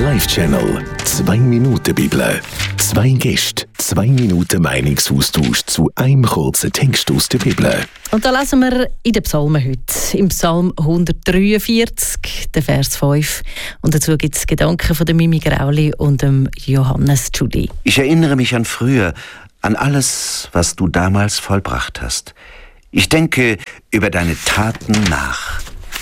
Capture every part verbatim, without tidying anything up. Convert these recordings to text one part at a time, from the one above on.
Live-Channel. Zwei Minuten Bibel. Zwei Gäste, zwei Minuten Meinungsaustausch zu einem kurzen Text aus der Bibel. Und da lesen wir in den Psalmen heute. Im Psalm hundertdreiundvierzig, der Vers fünf. Und dazu gibt es Gedanken von der Mimi Grauli und dem Johannes Judy. Ich erinnere mich an früher, an alles, was du damals vollbracht hast. Ich denke über deine Taten nach.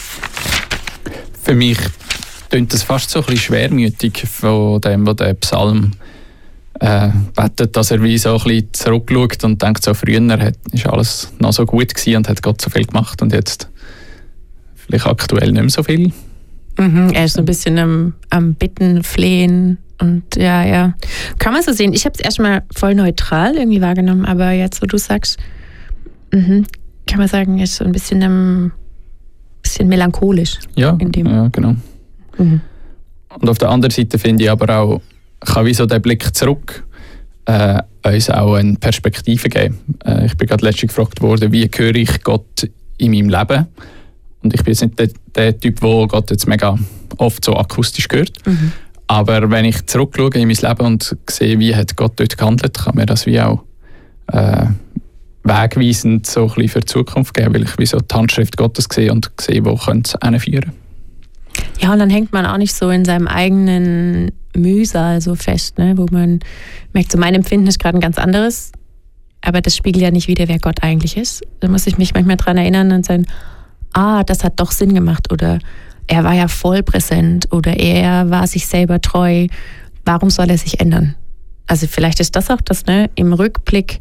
Für mich klingt das fast so ein bisschen schwermütig von dem, was der Psalm äh, betet, dass er wie so ein bisschen zurückschaut und denkt, so früher hat, ist alles noch so gut gewesen und hat Gott so viel gemacht und jetzt vielleicht aktuell nicht mehr so viel. Mhm, er ist so ein bisschen am, am Bitten, Flehen und ja, ja. Kann man so sehen. Ich habe es erstmal voll neutral irgendwie wahrgenommen, aber jetzt, wo du sagst, mhm, kann man sagen, er ist so ein bisschen, um, bisschen melancholisch. Ja, in dem. ja genau. Mhm. Und auf der anderen Seite finde ich aber auch, kann wie so der Blick zurück äh, uns auch eine Perspektive geben. Äh, ich bin gerade letztens gefragt worden, wie höre ich Gott in meinem Leben? Und ich bin jetzt nicht der, der Typ, der Gott jetzt mega oft so akustisch hört. Mhm. Aber wenn ich zurückschaue in mein Leben und sehe, wie hat Gott dort gehandelt, kann mir das wie auch äh, wegweisend so ein bisschen für die Zukunft geben, weil ich wie so die Handschrift Gottes sehe und sehe, wo könnte es hinführen. Ja, und dann hängt man auch nicht so in seinem eigenen Mühsal so fest, ne? Wo man merkt, so mein Empfinden ist gerade ein ganz anderes, aber das spiegelt ja nicht wider, wer Gott eigentlich ist. Da muss ich mich manchmal dran erinnern und sagen, ah, das hat doch Sinn gemacht oder er war ja voll präsent oder er war sich selber treu. Warum soll er sich ändern? Also vielleicht ist das auch das, ne, im Rückblick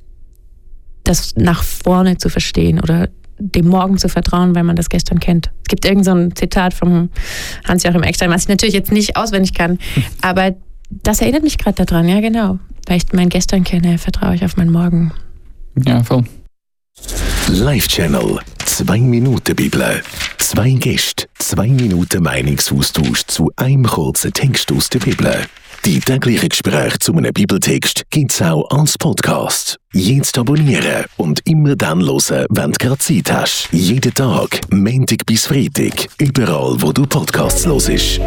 das nach vorne zu verstehen oder dem Morgen zu vertrauen, weil man das gestern kennt. Es gibt irgend so ein Zitat vom Hans-Joachim Eckstein, was ich natürlich jetzt nicht auswendig kann, aber das erinnert mich gerade daran, ja genau. Weil ich mein Gestern kenne, vertraue ich auf mein Morgen. Ja, voll. Live-Channel. Zwei Minuten Bibel. Zwei Gäste, zwei Minuten Meinungsaustausch zu einem kurzen Text aus der Bibel. Die täglichen Gespräche zu einem Bibeltext gibt es auch als Podcast. Jetzt abonnieren und immer dann hören, wenn du gerade Zeit hast. Jeden Tag, Montag bis Freitag, überall, wo du Podcasts hörst.